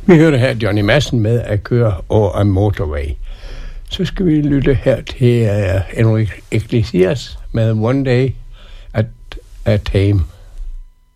Vi hørte her Johnny Madsen med at køre over en motorvej. Så skal vi lytte her til Enrique Iglesias med One Day at a Time.